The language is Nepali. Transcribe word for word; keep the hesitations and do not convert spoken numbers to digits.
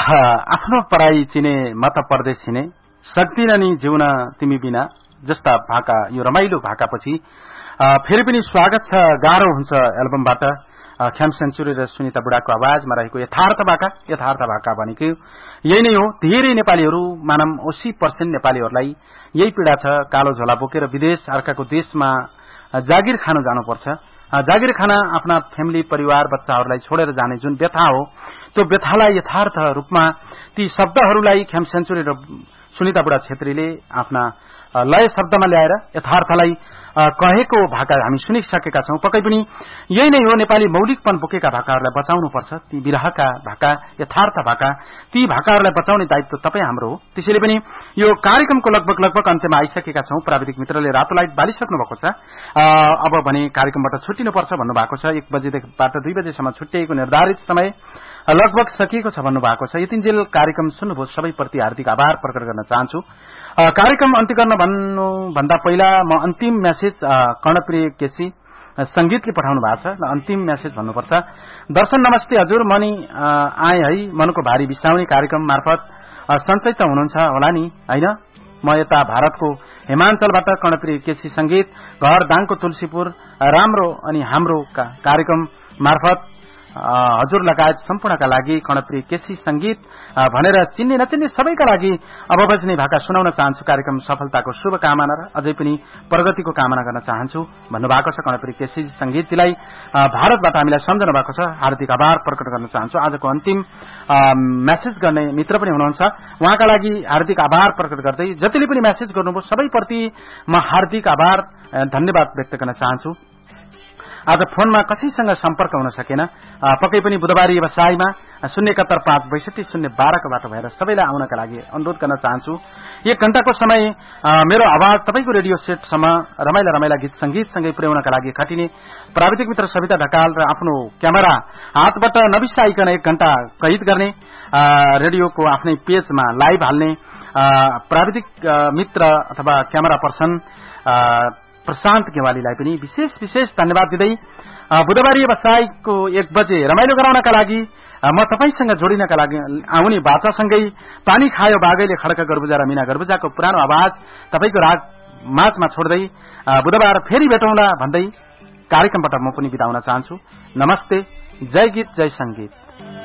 आफ्नो पराई चिने म त परदेश छिने सक्दिन नि जिउन तिमी बिना जस्ता भाका यो रमाइलो भाकापछि फेरि पनि स्वागत छ गाह्रो हुन्छ एल्बमबाट ख्याम सेन्चुरी र सुनिता बुढाको आवाजमा रहेको यथार्थ भाका यथार्थ भाका भनेको यही नै हो। धेरै नेपालीहरू मानम अस्सी पर्सेन्ट नेपालीहरूलाई यही पीड़ा छ, कालो झोला बोकेर विदेश अर्काको देशमा जागिर खान जानुपर्छ। जागिर खान आफ्ना फ्यामिली परिवार बच्चाहरूलाई छोडेर जाने जुन व्यथा हो त्यो व्यथालाई यथार्थ रूपमा ती शब्दहरूलाई ख्याम सेन्चुरी र सुनिता बुढा छेत्रीले आफ्ना लय शब्दमा ल्याएर यथार्थलाई कहेको भाका हामी सुनिसकेका छौं। पक्कै पनि यही नै हो, नेपाली मौलिकपन बोकेका भाकाहरूलाई बचाउनुपर्छ। ती विरहका भाका यथार्थ भाका ती भाकाहरूलाई बचाउने दायित्व तपाईँ हाम्रो हो। त्यसैले पनि यो कार्यक्रमको लगभग लगभग अन्त्यमा आइसकेका छौं। प्राविधिक मित्रले रातो लाइट बालिसक्नु भएको छ। अब भने कार्यक्रमबाट छुट्टिनुपर्छ भन्नुभएको छ। एक बजेदेखिबाट दुई बजेसम्म छुट्टिएको निर्धारित समय लगभग सकिएको छ भन्नुभएको छ। यतिन्जेल कार्यक्रम सुन्नुभयो सबैप्रति हार्दिक आभार प्रकट गर्न चाहन्छु। कार्यक्रम अन्त्य गर्न भन्नुभन्दा पहिला म अन्तिम मेसेज कर्णप्रिय केसी संगीतले पठाउनु भएको छ। अन्तिम मेसेज भन्नुपर्छ। दर्शन नमस्ते हजुर, मनी आए है मनको भारी बिसाउने कार्यक्रम मार्फत सञ्चय त हुनुहुन्छ होला नि हैन? म यता भारतको हिमाञ्चलबाट कर्णप्रिय केसी संगीत घर दाङको तुलसीपुर राम्रो अनि हाम्रो कार्यक्रम मार्फत हजुर लगायत सम्पूर्णका लागि कर्णप्रिय केसी संगीत भनेर चिन्ने नचिन्ने सबैका लागि अब बज्ने भाका सुनाउन चाहन्छु। कार्यक्रम सफलताको शुभकामना र अझै पनि प्रगतिको कामना गर्न चाहन्छु भन्नुभएको छ। कर्णप्रिय केसी संगीतजीलाई भारतबाट हामीलाई सम्झनु भएको छ, हार्दिक आभार प्रकट गर्न चाहन्छु। आजको अन्तिम मेसेज गर्ने मित्र पनि हुनुहुन्छ, उहाँका लागि हार्दिक आभार प्रकट गर्दै जतिले पनि मेसेज गर्नुभयो सबैप्रति म हार्दिक आभार धन्यवाद व्यक्त गर्न चाहन्छु। आज फोनमा कसैसँग सम्पर्क हुन सकेन। पक्कै पनि बुधबारी व्यवसायमा शून्य एकहत्तर पाँच बैसठी शून्य बाह्रको बाटो भएर सबैलाई आउनका लागि अनुरोध गर्न चाहन्छु। एक घण्टाको समय मेरो आवाज तपाईँको रेडियो सेटसम्म रमाइला रमाइला गीत संगीतसँगै पुर्याउनका लागि खटिने प्राविधिक मित्र सविता ढकाल र आफ्नो क्यामेरा हातबाट नबिसाइकन एक घण्टा कैद गर्ने, रेडियोको आफ्नै पेजमा लाइभ हाल्ने प्राविधिक मित्र अथवा क्यामेरा पर्सन प्रशान्त गेवालीलाई पनि विशेष विशेष धन्यवाद दिँदै बुधबारी व्यवसायको एक बजे रमाइलो गराउनका लागि म तपाईसँग जोडिनका लागि आउने बाचासँगै पानी खायो बागैले खड्का गर्बुजा र मिना गर्बुजाको पुरानो आवाज तपाईको राग माझमा छोड्दै बुधबार फेरि भेटौँला भन्दै कार्यक्रमबाट म पनि बिदा हुन चाहन्छु। नमस्ते, जय गीत जय संगीत।